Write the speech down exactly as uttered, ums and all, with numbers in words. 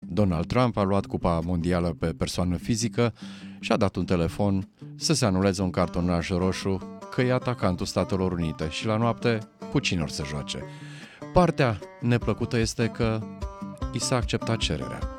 Donald Trump a luat cupa mondială pe persoană fizică și a dat un telefon să se anuleze un cartonaj roșu că e atacantul Statelor Unite și la noapte cu cine or să joace. Partea neplăcută este că i s-a acceptat cererea.